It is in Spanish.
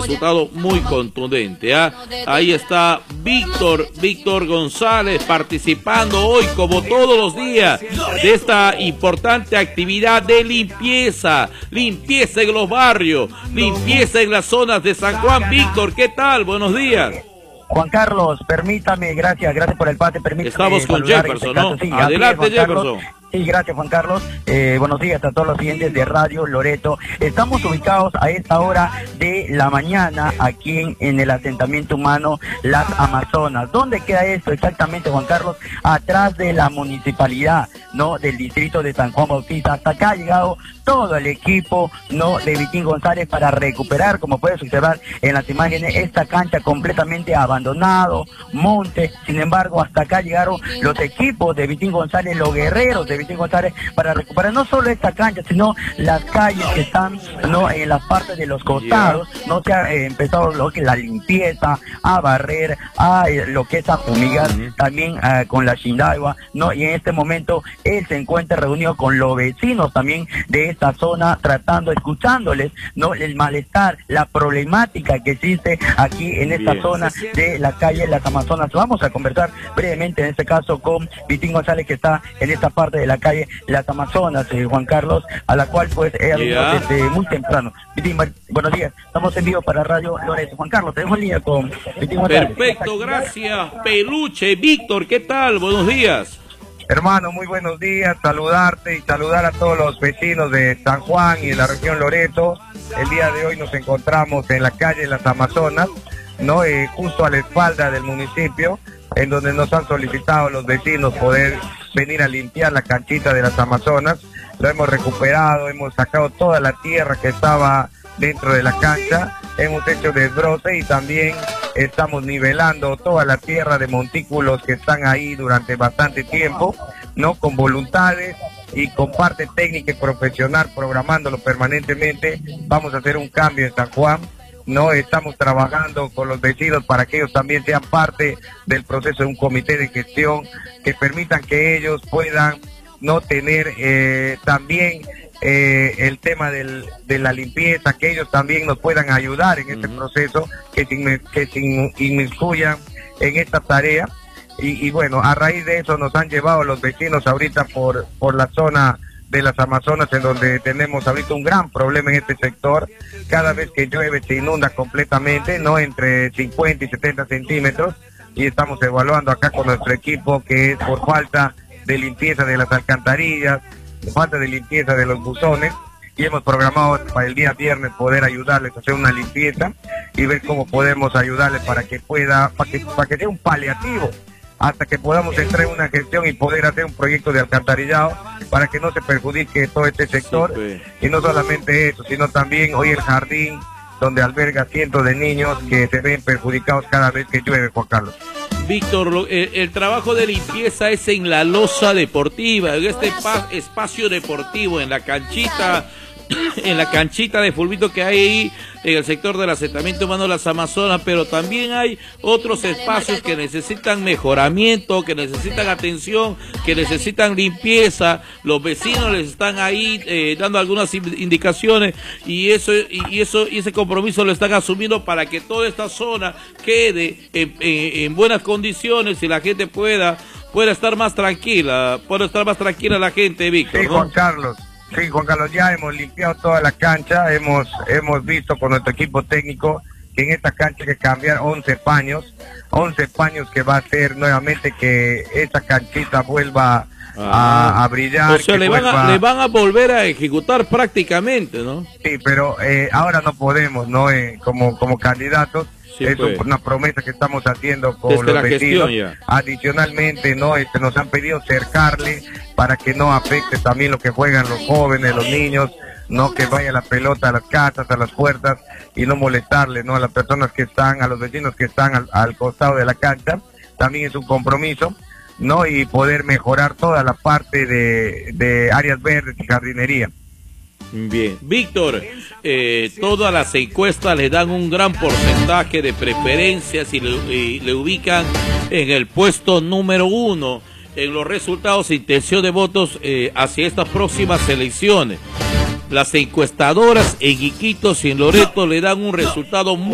resultado muy contundente. Ahí está Víctor González participando hoy, como todos los días, de esta importante actividad de limpieza en los barrios, limpieza en las zonas de San Juan. Víctor, ¿qué tal? Buenos días. Juan Carlos, permítame, gracias por el pase, permítame. Estamos con Jefferson, ¿no? Sí, adelante, Jefferson. Sí, gracias, Juan Carlos. Buenos días a todos los clientes de Radio Loreto. Estamos ubicados a esta hora de la mañana aquí en el asentamiento humano Las Amazonas. ¿Dónde queda esto exactamente, Juan Carlos? Atrás de la municipalidad, ¿no? Del distrito de San Juan Bautista. Hasta acá ha llegado todo el equipo, ¿no? De Vitín González para recuperar, como puedes observar en las imágenes, esta cancha completamente abandonado, monte. Sin embargo, hasta acá llegaron los equipos de Vitín González, los guerreros de Vitín González, para recuperar no solo esta cancha, sino las calles que están, ¿no? En las partes de los costados. No se ha empezado lo que es la limpieza, a barrer, lo que es a fumigar, también con la Shindagua, ¿no? Y en este momento él se encuentra reunido con los vecinos también de esta zona, tratando, escuchándoles, ¿no? El malestar, la problemática que existe aquí en esta zona de la calle Las Amazonas. Vamos a conversar brevemente en este caso con Vitín González, que está en esta parte de la calle Las Amazonas, Juan Carlos, a la cual pues he venido desde muy temprano. Vitín, buenos días, estamos en vivo para Radio Loreto. Juan Carlos, te dejo en línea con Vitín González. Perfecto, gracias, Peluche. Víctor, ¿qué tal? Buenos días. Hermano, muy buenos días, saludarte y saludar a todos los vecinos de San Juan y de la región Loreto. El día de hoy nos encontramos en la calle Las Amazonas, ¿no? Justo a la espalda del municipio, en donde nos han solicitado los vecinos poder venir a limpiar la canchita de Las Amazonas. Lo hemos recuperado, hemos sacado toda la tierra que estaba dentro de la cancha, hemos hecho desbroce y también estamos nivelando toda la tierra de montículos que están ahí durante bastante tiempo, ¿no? Con voluntades y con parte técnica y profesional, programándolo permanentemente. Vamos a hacer un cambio en San Juan, ¿no? Estamos trabajando con los vecinos para que ellos también sean parte del proceso de un comité de gestión, que permitan que ellos puedan no tener también el tema de la limpieza, que ellos también nos puedan ayudar en este proceso, que se inmiscuyan en esta tarea. Y bueno, a raíz de eso nos han llevado los vecinos ahorita por la zona de Las Amazonas, en donde tenemos ahorita un gran problema en este sector. Cada vez que llueve se inunda completamente, ¿no? Entre 50 y 70 centímetros, y estamos evaluando acá con nuestro equipo que es por falta de limpieza de las alcantarillas, falta de limpieza de los buzones, y hemos programado para el día viernes poder ayudarles a hacer una limpieza y ver cómo podemos ayudarles para que sea un paliativo hasta que podamos entrar en una gestión y poder hacer un proyecto de alcantarillado para que no se perjudique todo este sector. Y no solamente eso, sino también hoy el jardín donde alberga cientos de niños que se ven perjudicados cada vez que llueve, Juan Carlos. Víctor, el trabajo de limpieza es en la losa deportiva, en este espacio deportivo, en la canchita de fulbito que hay ahí en el sector del asentamiento humano Las Amazonas, pero también hay otros espacios que necesitan mejoramiento, que necesitan atención, que necesitan limpieza. Los vecinos les están ahí dando algunas indicaciones, y ese compromiso lo están asumiendo para que toda esta zona quede en buenas condiciones y la gente pueda estar más tranquila, la gente, Víctor. Sí, ¿no? Juan Carlos, ya hemos limpiado toda la cancha, hemos visto con nuestro equipo técnico que en esta cancha hay que cambiar 11 paños que va a hacer nuevamente que esta canchita vuelva a brillar. O sea, le van a volver a ejecutar prácticamente, ¿no? Sí, pero ahora no podemos, ¿no? Como candidatos. Sí, es una promesa que estamos haciendo con los vecinos. Adicionalmente, ¿no? Nos han pedido cercarle para que no afecte también lo que juegan los jóvenes, los niños, no que vaya la pelota a las casas, a las puertas, y no molestarle, ¿no? A las personas que están, a los vecinos que están al costado de la cancha. También es un compromiso, ¿no? Y poder mejorar toda la parte de áreas verdes y jardinería. Bien, Víctor, todas las encuestas le dan un gran porcentaje de preferencias y le ubican en el puesto número 1 en los resultados de intención de votos hacia estas próximas elecciones. Las encuestadoras en Iquitos y en Loreto le dan un resultado muy